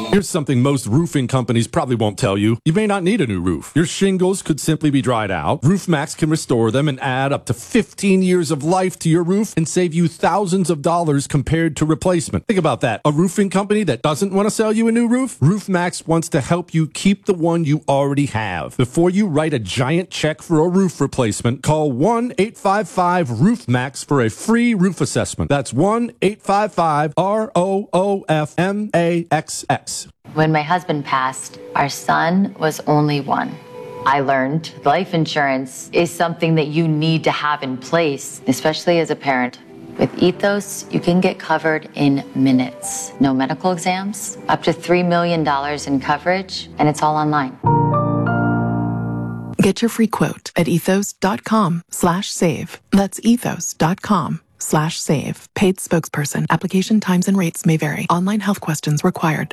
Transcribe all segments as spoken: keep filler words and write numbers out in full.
Here's something most roofing companies probably won't tell you. You may not need a new roof. Your shingles could simply be dried out. RoofMax can restore them and add up to fifteen years of life to your roof and save you thousands of dollars compared to replacement. Think about that. A roofing company that doesn't want to sell you a new roof? RoofMax wants to help you keep the one you already have. Before you write a giant check for a roof replacement, call one eight five five roof max for a free roof assessment. That's one eight five five R O O F M A X X. When my husband passed, our son was only one. I learned life insurance is something that you need to have in place, especially as a parent. With Ethos, you can get covered in minutes. No medical exams, up to three million dollars in coverage, and it's all online. Get your free quote at ethos.com slash save. That's ethos.com slash save. Paid spokesperson. Application times and rates may vary. Online health questions required.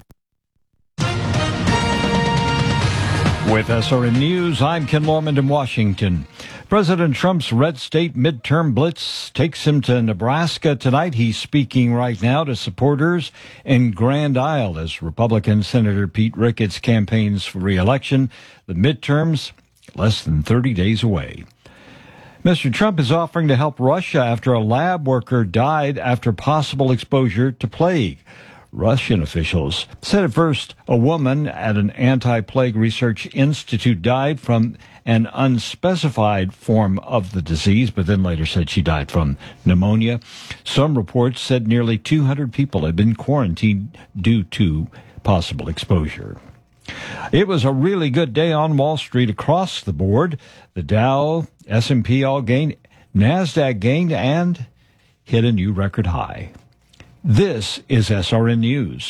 With S R N News, I'm Ken Lorman in Washington. President Trump's red state midterm blitz takes him to Nebraska tonight. He's speaking right now to supporters in Grand Isle as Republican Senator Pete Ricketts campaigns for re-election. The midterms less than thirty days away. Mister Trump is offering to help Russia after a lab worker died after possible exposure to plague. Russian officials said at first a woman at an anti-plague research institute died from an unspecified form of the disease, but then later said she died from pneumonia. Some reports said nearly two hundred people had been quarantined due to possible exposure. It was a really good day on Wall Street across the board. The Dow, S and P all gained, NASDAQ gained, and hit a new record high. This is S R N News.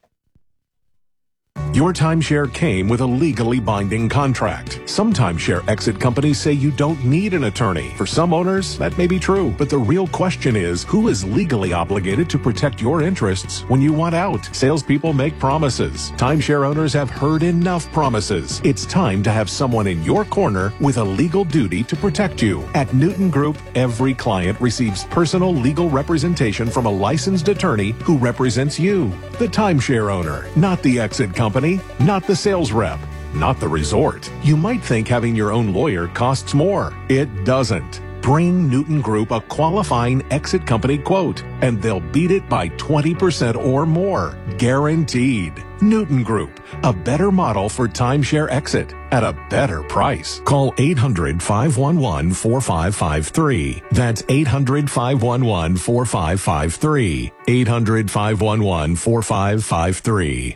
Your timeshare came with a legally binding contract. Some timeshare exit companies say you don't need an attorney. For some owners, that may be true, but the real question is, who is legally obligated to protect your interests when you want out? Salespeople make promises. Timeshare owners have heard enough promises. It's time to have someone in your corner with a legal duty to protect you. At Newton Group, every client receives personal legal representation from a licensed attorney who represents you, the timeshare owner, not the exit company. Not the sales rep, not the resort. You might think having your own lawyer costs more. It doesn't. Bring Newton Group a qualifying exit company quote, and they'll beat it by twenty percent or more. Guaranteed. Newton Group, a better model for timeshare exit at a better price. Call eight hundred, five one one, four five five three. That's eight hundred, five one one, four five five three. eight hundred, five one one, four five five three.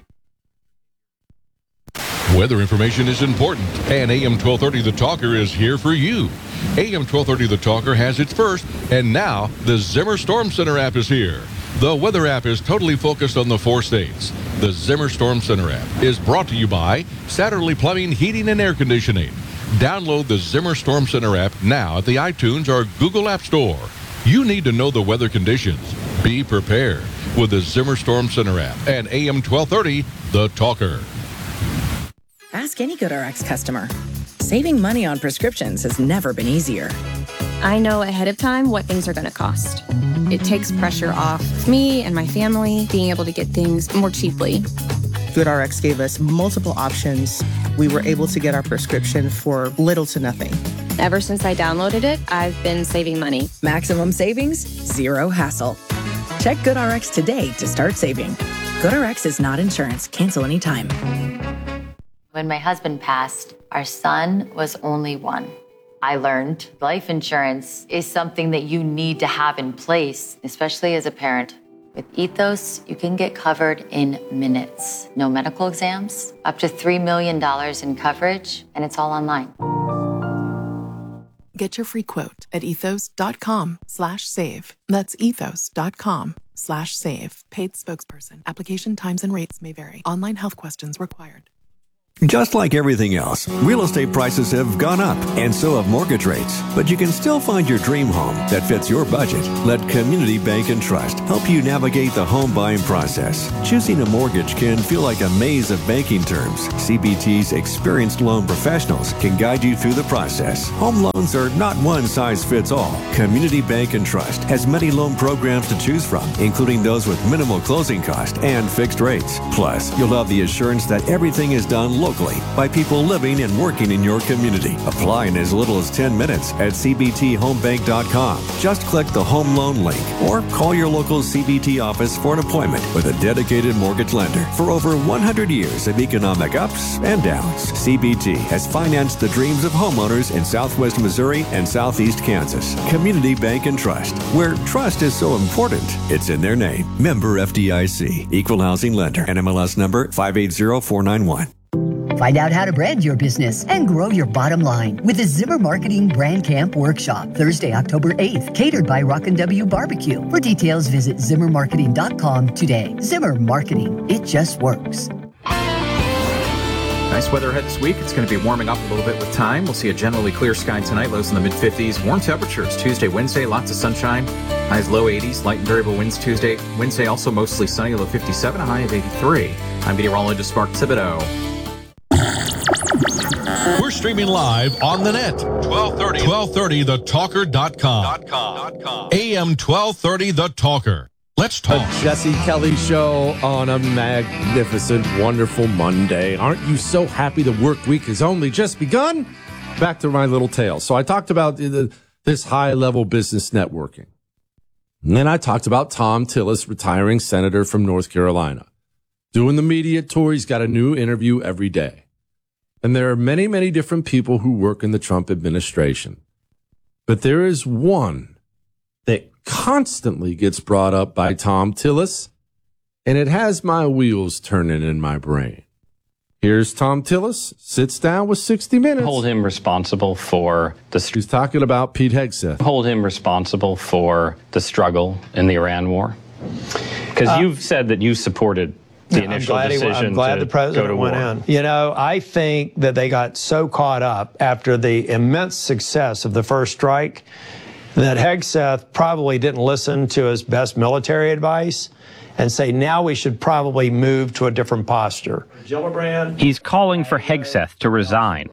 Weather information is important, and A M twelve thirty The Talker is here for you. A M twelve thirty The Talker has its first, and now the Zimmer Storm Center app is here. The weather app is totally focused on the four states. The Zimmer Storm Center app is brought to you by Satterley Plumbing, Heating, and Air Conditioning. Download the Zimmer Storm Center app now at the iTunes or Google App Store. You need to know the weather conditions. Be prepared with the Zimmer Storm Center app and A M twelve thirty The Talker. Ask any GoodRx customer. Saving money on prescriptions has never been easier. I know ahead of time what things are going to cost. It takes pressure off me and my family being able to get things more cheaply. GoodRx gave us multiple options. We were able to get our prescription for little to nothing. Ever since I downloaded it, I've been saving money. Maximum savings, zero hassle. Check GoodRx today to start saving. GoodRx is not insurance. Cancel anytime. When my husband passed, our son was only one. I learned life insurance is something that you need to have in place, especially as a parent. With Ethos, you can get covered in minutes. No medical exams, up to three million dollars in coverage, and it's all online. Get your free quote at ethos.com slash save. That's ethos.com slash save. Paid spokesperson. Application times and rates may vary. Online health questions required. Just like everything else, real estate prices have gone up, and so have mortgage rates. But you can still find your dream home that fits your budget. Let Community Bank and Trust help you navigate the home buying process. Choosing a mortgage can feel like a maze of banking terms. C B T's experienced loan professionals can guide you through the process. Home loans are not one size fits all. Community Bank and Trust has many loan programs to choose from, including those with minimal closing cost and fixed rates. Plus, you'll have the assurance that everything is done locally. Locally by people living and working in your community. Apply in as little as ten minutes at c b t home bank dot com. Just click the home loan link or call your local C B T office for an appointment with a dedicated mortgage lender. For over one hundred years of economic ups and downs, C B T has financed the dreams of homeowners in Southwest Missouri and Southeast Kansas. Community Bank and Trust, where trust is so important, it's in their name. Member F D I C, Equal Housing Lender, N M L S number five eight zero four nine one. Find out how to brand your business and grow your bottom line with the Zimmer Marketing Brand Camp Workshop, Thursday, October eighth, catered by Rockin' W Barbecue. For details, visit zimmer marketing dot com today. Zimmer Marketing, it just works. Nice weather ahead this week. It's going to be warming up a little bit with time. We'll see a generally clear sky tonight, lows in the mid-fifties. Warm temperatures Tuesday, Wednesday, lots of sunshine. Highs low eighties, light and variable winds Tuesday. Wednesday also mostly sunny, low fifty-seven, a high of eighty-three. I'm meteorologist Mark Thibodeau. We're streaming live on the net. twelve thirty, twelve thirty the talker dot com. A M twelve thirty The Talker. Let's talk. The Jesse Kelly Show on a magnificent, wonderful Monday. Aren't you so happy the work week has only just begun? Back to my little tale. So I talked about the, this high-level business networking. And then I talked about Thom Tillis, retiring senator from North Carolina. Doing the media tour, he's got a new interview every day. And there are many, many different people who work in the Trump administration. But there is one that constantly gets brought up by Thom Tillis, and it has my wheels turning in my brain. Here's Thom Tillis, sits down with sixty minutes. Hold him responsible for the... He's talking about Pete Hegseth. Hold him responsible for the struggle in the Iran war. Because uh, you've said that you supported the initial I'm glad decision he, I'm glad to the president go to went war. in. You know, I think that they got so caught up after the immense success of the first strike that Hegseth probably didn't listen to his best military advice and say, now we should probably move to a different posture. Gillibrand. He's calling for Hegseth to resign.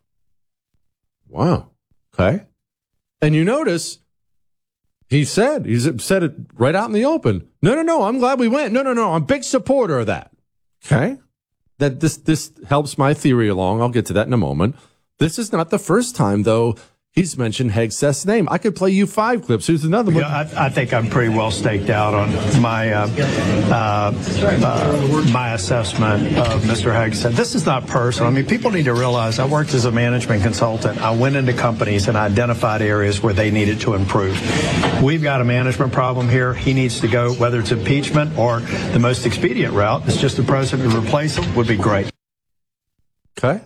Wow. Okay. And you notice he said, he's said it right out in the open. No, no, no, I'm glad we went. No, no, no, I'm a big supporter of that. Okay. That this, this helps my theory along. I'll get to that in a moment. This is not the first time, though, he's mentioned Hegseth's name. I could play you five clips. Here's another one. Yeah, I, I think I'm pretty well staked out on my uh, uh, uh, my assessment of Mister Hegseth. This is not personal. I mean, people need to realize I worked as a management consultant. I went into companies and identified areas where they needed to improve. We've got a management problem here. He needs to go, whether it's impeachment or the most expedient route. It's just the president to replace him would be great. Okay.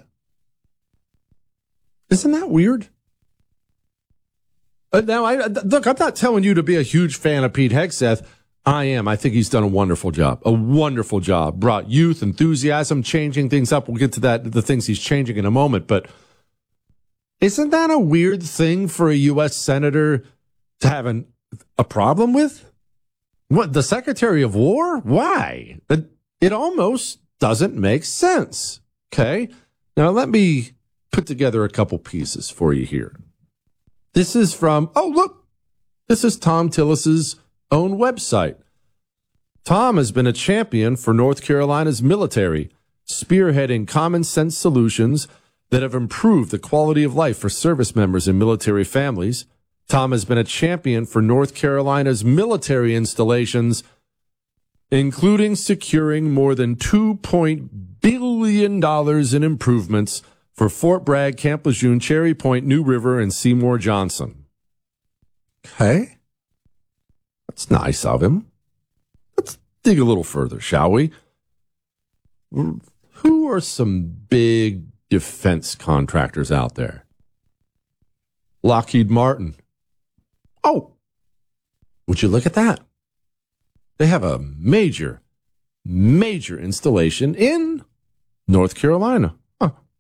Isn't that weird? Uh, now, I, look, I'm not telling you to be a huge fan of Pete Hegseth. I am. I think he's done a wonderful job, a wonderful job. Brought youth, enthusiasm, changing things up. We'll get to that, the things he's changing in a moment. But isn't that a weird thing for a U S senator to have an, a problem with? What, the Secretary of War? Why? It, it almost doesn't make sense. Okay? Now, let me put together a couple pieces for you here. This is from, oh, look, this is Thom Tillis's own website. Thom has been a champion for North Carolina's military, spearheading common sense solutions that have improved the quality of life for service members and military families. Thom has been a champion for North Carolina's military installations, including securing more than two point billion dollars in improvements for Fort Bragg, Camp Lejeune, Cherry Point, New River, and Seymour Johnson. Okay. That's nice of him. Let's dig a little further, shall we? Who are some big defense contractors out there? Lockheed Martin. Oh, would you look at that? They have a major, major installation in North Carolina. Huh.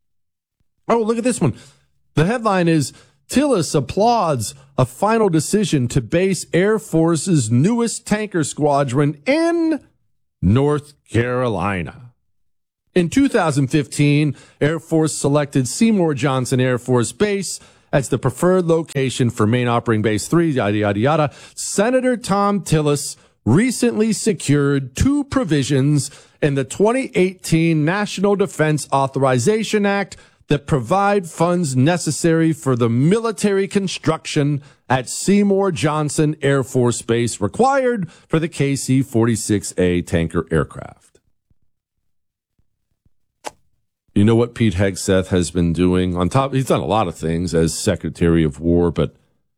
Oh, look at this one. The headline is, Tillis applauds a final decision to base Air Force's newest tanker squadron in North Carolina. In two thousand fifteen, Air Force selected Seymour Johnson Air Force Base as the preferred location for main operating base three, yada, yada, yada. Senator Thom Tillis recently secured two provisions in the twenty eighteen National Defense Authorization Act that provide funds necessary for the military construction at Seymour Johnson Air Force Base required for the K C forty-six A tanker aircraft. You know what Pete Hegseth has been doing on top? He's done a lot of things as Secretary of War, but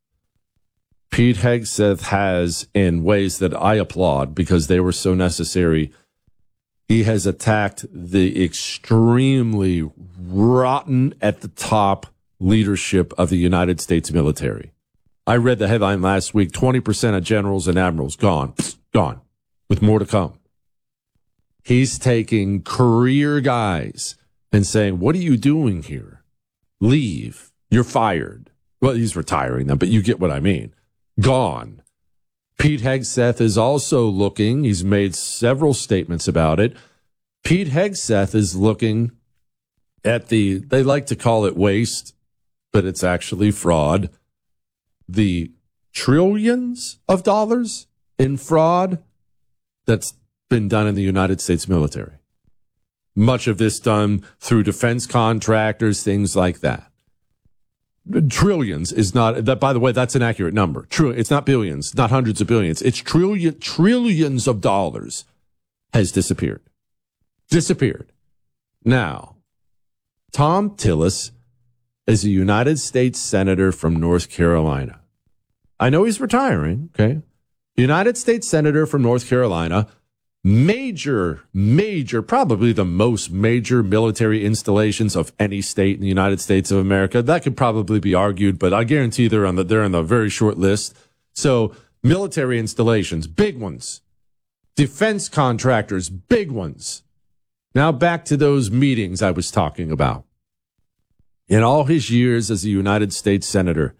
Pete Hegseth has, in ways that I applaud because they were so necessary, he has attacked the extremely rotten at the top leadership of the United States military. I read the headline last week, twenty percent of generals and admirals gone, gone, with more to come. He's taking career guys and saying, what are you doing here? Leave. You're fired. Well, he's retiring them, but you get what I mean. Gone. Pete Hegseth is also looking, he's made several statements about it. Pete Hegseth is looking at the, they like to call it waste, but it's actually fraud. The trillions of dollars in fraud that's been done in the United States military. Much of this done through defense contractors, things like that. Trillions is not, that, by the way, that's an accurate number. True, it's not billions, not hundreds of billions. It's trillion, trillions of dollars has disappeared. Disappeared. Now, Thom Tillis is a United States Senator from North Carolina. I know he's retiring, okay? United States Senator from North Carolina, major, major, probably the most major military installations of any state in the United States of America. That could probably be argued, but I guarantee they're on the, they're on the very short list. So military installations, big ones. Defense contractors, big ones. Now back to those meetings I was talking about. In all his years as a United States Senator,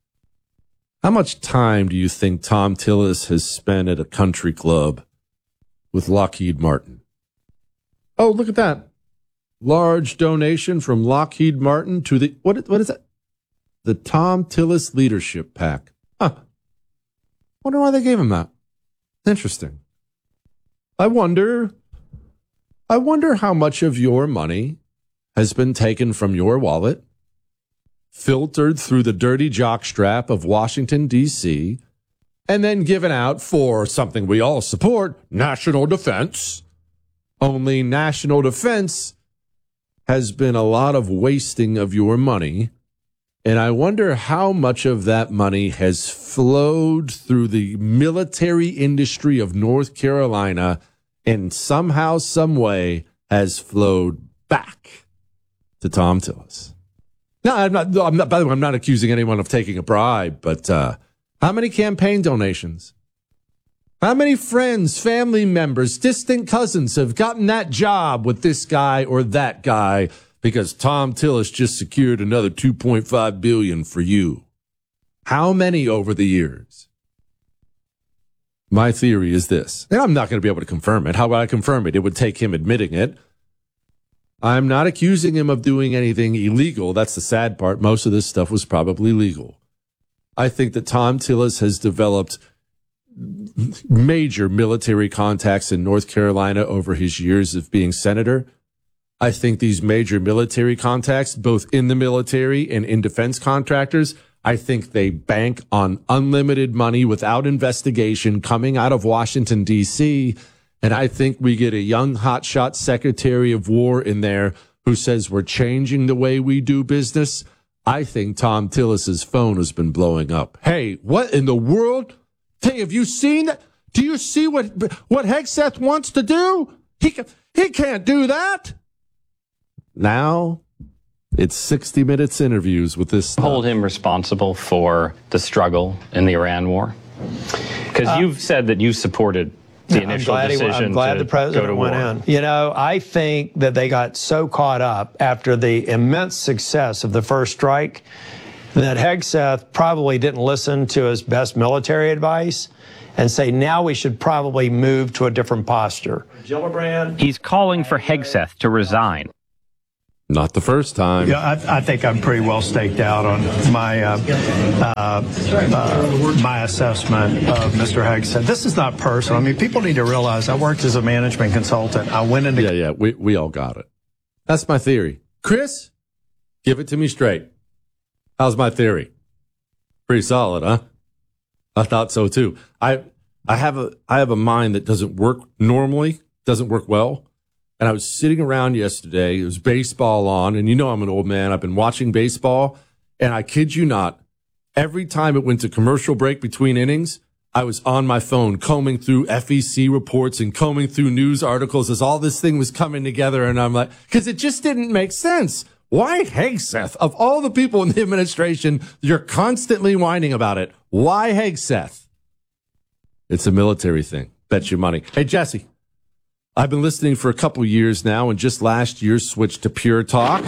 how much time do you think Thom Tillis has spent at a country club with Lockheed Martin? Oh, look at that. Large donation from Lockheed Martin to the, what, what is that? The Thom Tillis Leadership PAC. Huh. Wonder why they gave him that. Interesting. I wonder, I wonder how much of your money has been taken from your wallet, filtered through the dirty jockstrap of Washington, D C, and then given out for something we all support, national defense. Only national defense has been a lot of wasting of your money. And I wonder how much of that money has flowed through the military industry of North Carolina and somehow, some way has flowed back to Thom Tillis. No, I'm not, I'm not, by the way, I'm not accusing anyone of taking a bribe, but, uh, how many campaign donations? How many friends, family members, distant cousins have gotten that job with this guy or that guy because Thom Tillis just secured another two point five billion dollars for you? How many over the years? My theory is this, and I'm not going to be able to confirm it. How would I confirm it? It would take him admitting it. I'm not accusing him of doing anything illegal. That's the sad part. Most of this stuff was probably legal. I think that Thom Tillis has developed major military contacts in North Carolina over his years of being senator. I think these major military contacts, both in the military and in defense contractors, I think they bank on unlimited money without investigation coming out of Washington, D C, and I think we get a young hotshot Secretary of War in there who says we're changing the way we do business. I think Thom Tillis's phone has been blowing up. Hey, what in the world? Hey, have you seen that? Do you see what what Hegseth wants to do? He he can't do that. Now, it's sixty minutes interviews with this stuff. Hold him responsible for the struggle in the Iran war? Because uh, you've said that you supported the initial I'm glad, decision he, I'm glad to the president go to went war. in. You know, I think that they got so caught up after the immense success of the first strike that Hegseth probably didn't listen to his best military advice and say, now we should probably move to a different posture. Gillibrand. He's calling for Hegseth to resign. Not the first time. Yeah, I, I think I'm pretty well staked out on my uh, uh, uh, my assessment of Mister Hegseth. This is not personal. I mean, people need to realize I worked as a management consultant. I went into yeah, yeah. We we all got it. That's my theory. Chris, give it to me straight. How's my theory? Pretty solid, huh? I thought so too. I I have a I have a mind that doesn't work normally, doesn't work well. And I was sitting around yesterday, it was baseball on, and you know I'm an old man. I've been watching baseball, and I kid you not, every time it went to commercial break between innings, I was on my phone combing through F E C reports and combing through news articles as all this thing was coming together. And I'm like, because it just didn't make sense. Why Hegseth? Of all the people in the administration, you're constantly whining about it. Why Hegseth? It's a military thing. Bet you money. Hey, Jesse. I've been listening for a couple years now, and just last year switched to Pure Talk.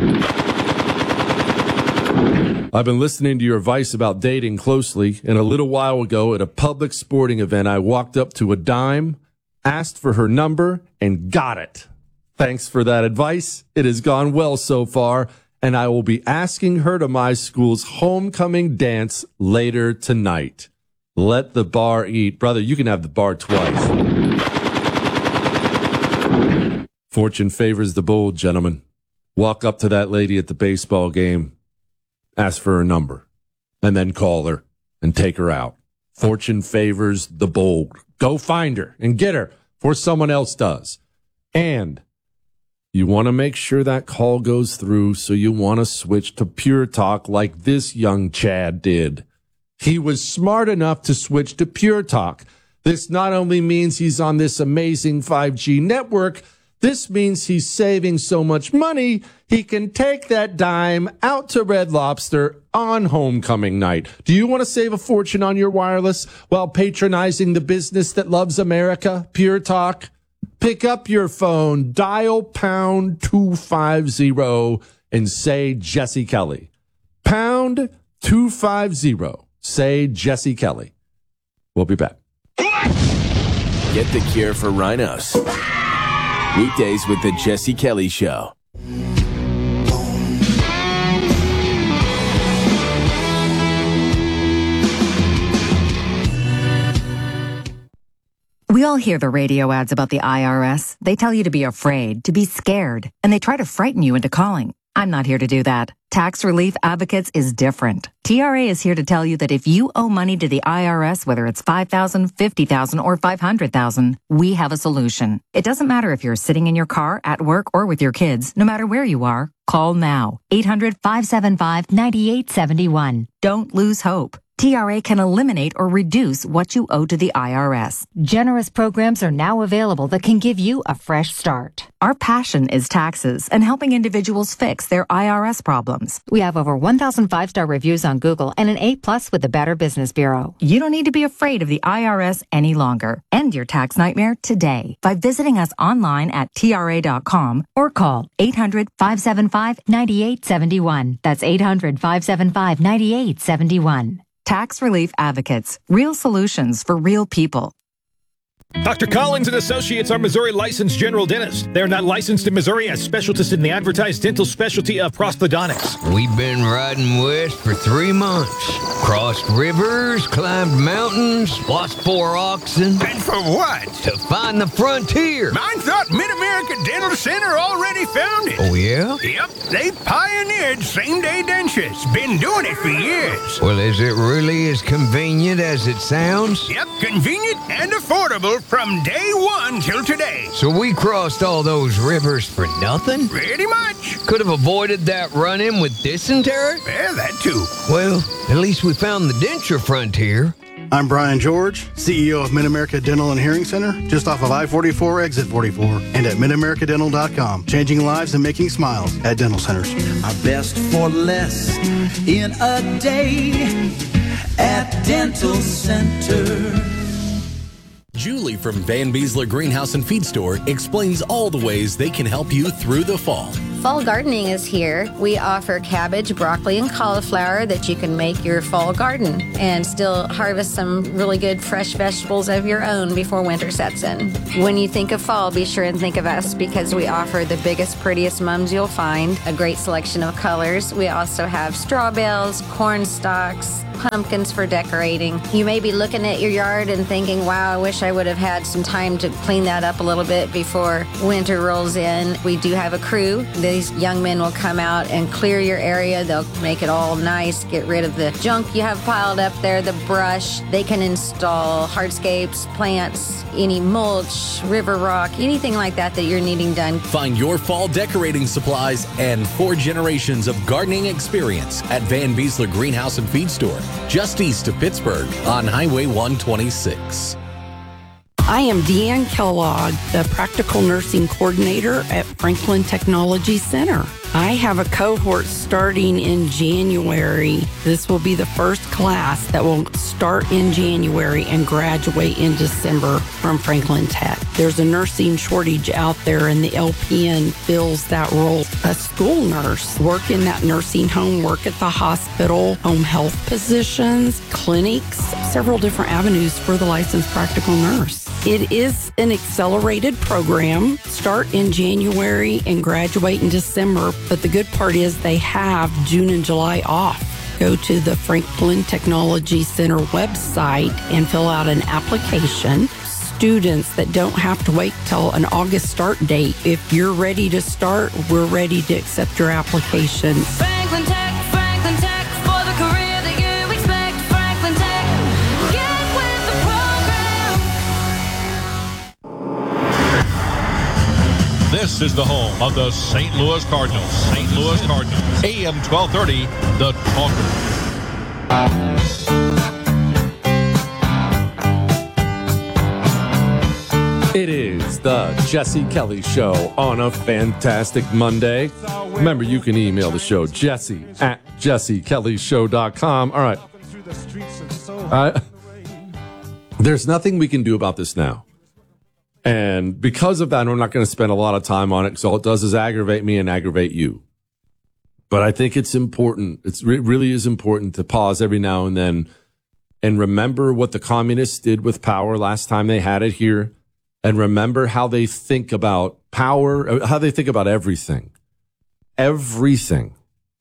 I've been listening to your advice about dating closely, and a little while ago at a public sporting event, I walked up to a dime, asked for her number, and got it. Thanks for that advice. It has gone well so far, and I will be asking her to my school's homecoming dance later tonight. Let the bar eat. Brother, you can have the bar twice. Fortune favors the bold, gentlemen. Walk up to that lady at the baseball game, ask for her number, and then call her and take her out. Fortune favors the bold. Go find her and get her before someone else does. And you want to make sure that call goes through, so you want to switch to Pure Talk like this young Chad did. He was smart enough to switch to Pure Talk. This not only means he's on this amazing five G network, this means he's saving so much money, he can take that dime out to Red Lobster on homecoming night. Do you want to save a fortune on your wireless while patronizing the business that loves America, Pure Talk? Pick up your phone, dial pound two fifty, and say Jesse Kelly. Pound two fifty. Say Jesse Kelly. We'll be back. Get the cure for rhinos. Weekdays with the Jesse Kelly Show. We all hear the radio ads about the I R S. They tell you to be afraid, to be scared, and they try to frighten you into calling. I'm not here to do that. Tax Relief Advocates is different. T R A is here to tell you that if you owe money to the I R S, whether it's five thousand dollars, fifty thousand dollars, or five hundred thousand dollars, we have a solution. It doesn't matter if you're sitting in your car, at work, or with your kids. No matter where you are, call now. eight hundred, five seven five, nine eight seven one. Don't lose hope. T R A can eliminate or reduce what you owe to the I R S. Generous programs are now available that can give you a fresh start. Our passion is taxes and helping individuals fix their I R S problems. We have over one thousand five-star reviews on Google and an A plus with the Better Business Bureau. You don't need to be afraid of the I R S any longer. End your tax nightmare today by visiting us online at T R A dot com or call eight hundred, five seven five, nine eight seven one. That's eight hundred, five seven five, nine eight seven one. Tax Relief Advocates. Real solutions for real people. Doctor Collins and Associates are Missouri licensed general dentists. They are not licensed in Missouri as specialists in the advertised dental specialty of prosthodontics. We've been riding west for three months. Crossed rivers, climbed mountains, lost four oxen. And for what? To find the frontier. I thought Mid-America Dental Center already found it. Oh, yeah? Yep, they pioneered same-day dentures. Been doing it for years. Well, is it really as convenient as it sounds? Yep, convenient and affordable from day one till today. So we crossed all those rivers for nothing? Pretty much. Could have avoided that run-in with dysentery? Yeah, that too. Well, at least we found the denture frontier. I'm Brian George, C E O of Mid-America Dental and Hearing Center, just off of I forty-four, exit forty-four, and at mid america dental dot com, changing lives and making smiles at dental centers. Our best for less in a day at Dental Center. Julie from Van Beesler Greenhouse and Feed Store explains all the ways they can help you through the fall. Fall gardening is here. We offer cabbage, broccoli, and cauliflower that you can make your fall garden and still harvest some really good fresh vegetables of your own before winter sets in. When you think of fall, be sure and think of us because we offer the biggest, prettiest mums you'll find, a great selection of colors. We also have straw bales, corn stalks, pumpkins for decorating. You may be looking at your yard and thinking, wow, I wish I would have had some time to clean that up a little bit before winter rolls in. We do have a crew. These young men will come out and clear your area. They'll make it all nice, get rid of the junk you have piled up there, the brush. They can install hardscapes, plants, any mulch, river rock, anything like that that you're needing done. Find your fall decorating supplies and four generations of gardening experience at Van Beesler Greenhouse and Feed Store, just east of Pittsburgh on Highway one twenty-six. I am Deanne Kellogg, the Practical Nursing Coordinator at Franklin Technology Center. I have a cohort starting in January. This will be the first class that will start in January and graduate in December from Franklin Tech. There's a nursing shortage out there and the L P N fills that role. A school nurse, work in that nursing home, work at the hospital, home health positions, clinics, several different avenues for the licensed practical nurse. It is an accelerated program. Start in January and graduate in December, but the good part is they have June and July off. Go to the Franklin Technology Center website and fill out an application. Students that don't have to wait till an August start date. If you're ready to start, we're ready to accept your application. Franklin Tech, Franklin Tech, for the career that you expect. Franklin Tech, get with the program. This is the home of the Saint Louis Cardinals. Saint Louis Cardinals. A M twelve thirty, The Talker. It is the Jesse Kelly Show on a fantastic Monday. Remember, you can email the show, Jesse at jesse kelly show dot com. All right. Uh, there's nothing we can do about this now. And because of that, I'm not going to spend a lot of time on it because all it does is aggravate me and aggravate you. But I think it's important. It's, it really is important to pause every now and then and remember what the communists did with power last time they had it here. And remember how they think about power, how they think about everything. Everything.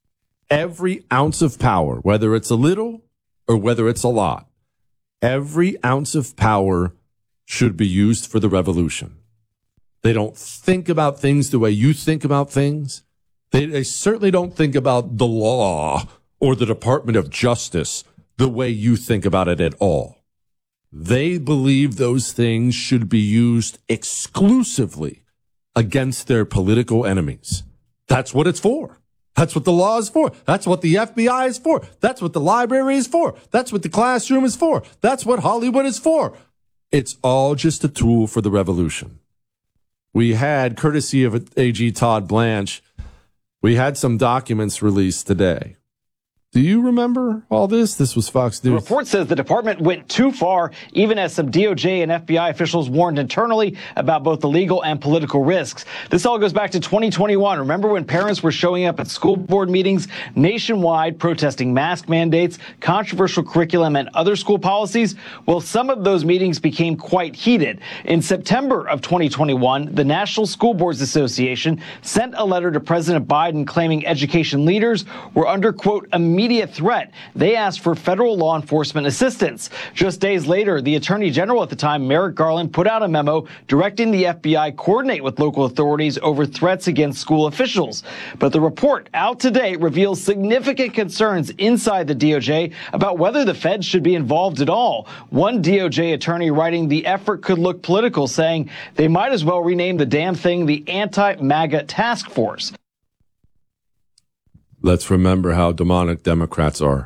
Every ounce of power, whether it's a little or whether it's a lot, every ounce of power should be used for the revolution. They don't think about things the way you think about things. They, they certainly don't think about the law or the Department of Justice the way you think about it at all. They believe those things should be used exclusively against their political enemies. That's what it's for. That's what the law is for. That's what the F B I is for. That's what the library is for. That's what the classroom is for. That's what Hollywood is for. It's all just a tool for the revolution. We had, courtesy of A G Todd Blanche, we had some documents released today. Do you remember all this? This was Fox News. The report says the department went too far, even as some D O J and F B I officials warned internally about both the legal and political risks. This all goes back to twenty twenty-one. Remember when parents were showing up at school board meetings nationwide protesting mask mandates, controversial curriculum, and other school policies? Well, some of those meetings became quite heated. In September of twenty twenty-one, the National School Boards Association sent a letter to President Biden claiming education leaders were under, quote, immediate threat. They asked for federal law enforcement assistance. Just days later, the Attorney General at the time, Merrick Garland, put out a memo directing the F B I coordinate with local authorities over threats against school officials. But the report out today reveals significant concerns inside the D O J about whether the feds should be involved at all. One D O J attorney writing the effort could look political, saying they might as well rename the damn thing the Anti-MAGA Task Force. Let's remember how demonic Democrats are.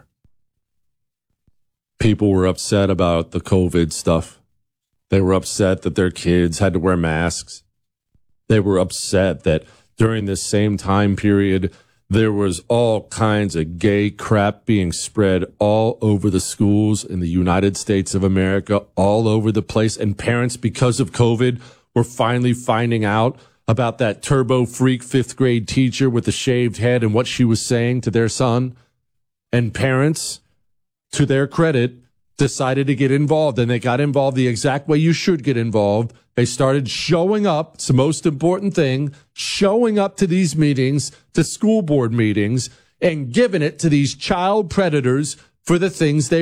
People were upset about the COVID stuff. They were upset that their kids had to wear masks. They were upset that during this same time period, there was all kinds of gay crap being spread all over the schools in the United States of America, all over the place. And parents, because of COVID, were finally finding out about that turbo freak fifth grade teacher with the shaved head and what she was saying to their son. And parents, to their credit, decided to get involved, and they got involved the exact way you should get involved. They started showing up. It's the most important thing, showing up to these meetings, to school board meetings, and giving it to these child predators for the things they